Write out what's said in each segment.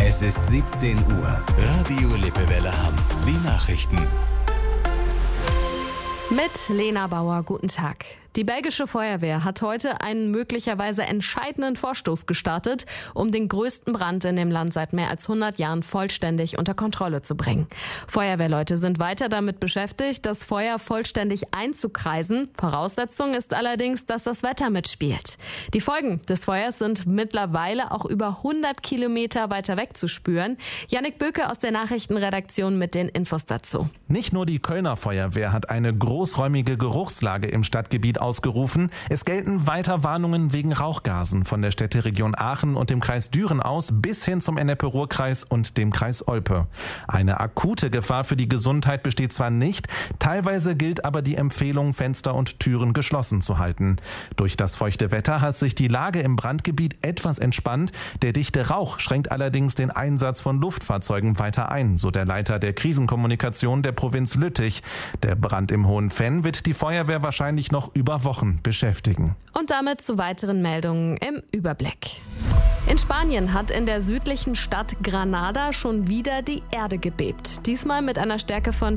Es ist 17 Uhr. Radio Lippewelle Hamm. Die Nachrichten. Mit Lena Bauer, guten Tag. Die belgische Feuerwehr hat heute einen möglicherweise entscheidenden Vorstoß gestartet, um den größten Brand in dem Land seit mehr als 100 Jahren vollständig unter Kontrolle zu bringen. Feuerwehrleute sind weiter damit beschäftigt, das Feuer vollständig einzukreisen. Voraussetzung ist allerdings, dass das Wetter mitspielt. Die Folgen des Feuers sind mittlerweile auch über 100 Kilometer weiter weg zu spüren. Jannik Böke aus der Nachrichtenredaktion mit den Infos dazu. Nicht nur die Kölner Feuerwehr hat eine großräumige Geruchslage im Stadtgebiet ausgerufen. Es gelten weiter Warnungen wegen Rauchgasen von der Städteregion Aachen und dem Kreis Düren aus bis hin zum Ennepe-Ruhr-Kreis und dem Kreis Olpe. Eine akute Gefahr für die Gesundheit besteht zwar nicht, teilweise gilt aber die Empfehlung, Fenster und Türen geschlossen zu halten. Durch das feuchte Wetter hat sich die Lage im Brandgebiet etwas entspannt. Der dichte Rauch schränkt allerdings den Einsatz von Luftfahrzeugen weiter ein, so der Leiter der Krisenkommunikation der Provinz Lüttich. Der Brand im Hohen Venn wird die Feuerwehr wahrscheinlich noch über Wochen beschäftigen. Und damit zu weiteren Meldungen im Überblick. In Spanien hat in der südlichen Stadt Granada schon wieder die Erde gebebt. Diesmal mit einer Stärke von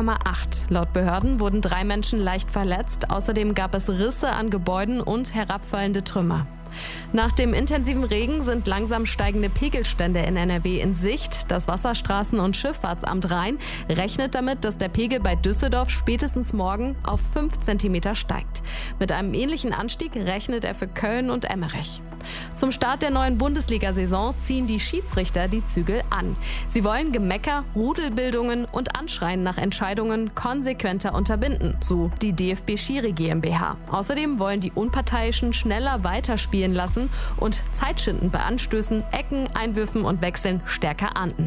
4,8. Laut Behörden wurden 3 Menschen leicht verletzt. Außerdem gab es Risse an Gebäuden und herabfallende Trümmer. Nach dem intensiven Regen sind langsam steigende Pegelstände in NRW in Sicht. Das Wasserstraßen- und Schifffahrtsamt Rhein rechnet damit, dass der Pegel bei Düsseldorf spätestens morgen auf 5 Zentimeter steigt. Mit einem ähnlichen Anstieg rechnet er für Köln und Emmerich. Zum Start der neuen Bundesliga-Saison ziehen die Schiedsrichter die Zügel an. Sie wollen Gemecker, Rudelbildungen und Anschreien nach Entscheidungen konsequenter unterbinden, so die DFB Schiri GmbH. Außerdem wollen die Unparteiischen schneller weiterspielen lassen und Zeitschinden bei Anstößen, Ecken, Einwürfen und Wechseln stärker ahnden.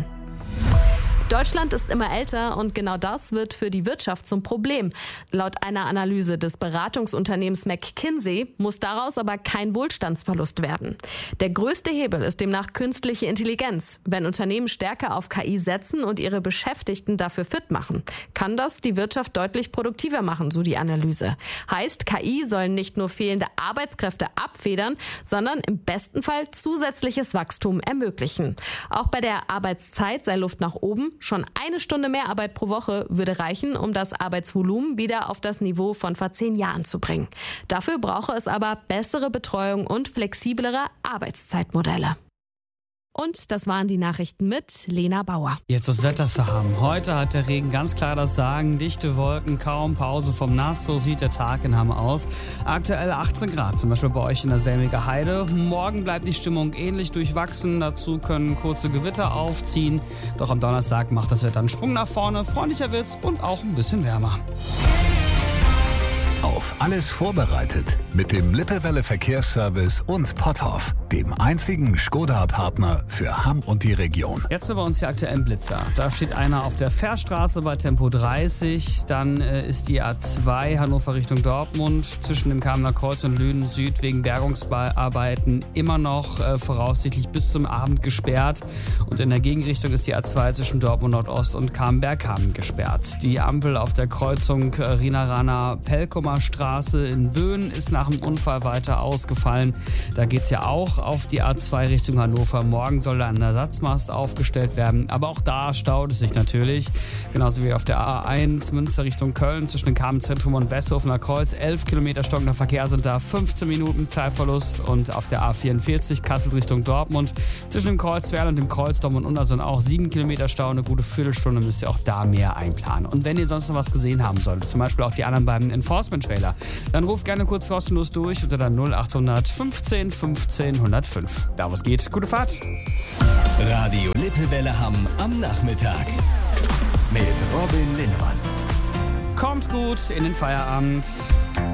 Deutschland ist immer älter und genau das wird für die Wirtschaft zum Problem. Laut einer Analyse des Beratungsunternehmens McKinsey muss daraus aber kein Wohlstandsverlust werden. Der größte Hebel ist demnach künstliche Intelligenz. Wenn Unternehmen stärker auf KI setzen und ihre Beschäftigten dafür fit machen, kann das die Wirtschaft deutlich produktiver machen, so die Analyse. Heißt, KI soll nicht nur fehlende Arbeitskräfte abfedern, sondern im besten Fall zusätzliches Wachstum ermöglichen. Auch bei der Arbeitszeit sei Luft nach oben. Schon 1 Stunde mehr Arbeit pro Woche würde reichen, um das Arbeitsvolumen wieder auf das Niveau von vor 10 Jahren zu bringen. Dafür brauche es aber bessere Betreuung und flexiblere Arbeitszeitmodelle. Und das waren die Nachrichten mit Lena Bauer. Jetzt das Wetter für Hamm. Heute hat der Regen ganz klar das Sagen. Dichte Wolken, kaum Pause vom Nass. So sieht der Tag in Hamm aus. Aktuell 18 Grad, zum Beispiel bei euch in der Selmiger Heide. Morgen bleibt die Stimmung ähnlich durchwachsen. Dazu können kurze Gewitter aufziehen. Doch am Donnerstag macht das Wetter einen Sprung nach vorne. Freundlicher wird's und auch ein bisschen wärmer. Auf alles vorbereitet mit dem Lippewelle Verkehrsservice und Potthoff, dem einzigen Skoda-Partner für Hamm und die Region. Jetzt bei uns die aktuellen Blitzer. Da steht einer auf der Fährstraße bei Tempo 30. Dann ist die A2 Hannover Richtung Dortmund zwischen dem Kamener Kreuz und Lünen Süd wegen Bergungsarbeiten immer noch voraussichtlich bis zum Abend gesperrt. Und in der Gegenrichtung ist die A2 zwischen Dortmund Nordost und Camberg-Hamm gesperrt. Die Ampel auf der Kreuzung Rina-Rana-Pelkumer Straße in Böen ist nach dem Unfall weiter ausgefallen. Da geht es ja auch auf die A2 Richtung Hannover. Morgen soll da ein Ersatzmast aufgestellt werden. Aber auch da staut es sich natürlich. Genauso wie auf der A1 Münster Richtung Köln zwischen dem Kamenz-Zentrum und Westhofener Kreuz. 11 Kilometer stockender Verkehr sind da, 15 Minuten Zeitverlust. Und auf der A44 Kassel Richtung Dortmund zwischen dem Kreuzwerl und dem Kreuz Dortmund Unna sind auch 7 Kilometer Stau. Eine gute Viertelstunde müsst ihr auch da mehr einplanen. Und wenn ihr sonst noch was gesehen haben solltet, zum Beispiel auch die anderen beiden Enforcement-Trailer, dann ruft gerne kurz kostenlos durch unter der 0800 15 15 105. Da wo es geht, gute Fahrt. Radio Lippewelle Hamm am Nachmittag mit Robin Linnemann. Kommt gut in den Feierabend.